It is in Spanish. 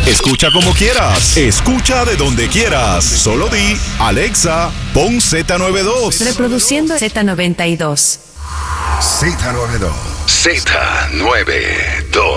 Escucha como quieras. Escucha de donde quieras. Solo di, Alexa, pon Z92. Reproduciendo Z92. Z92. Z92.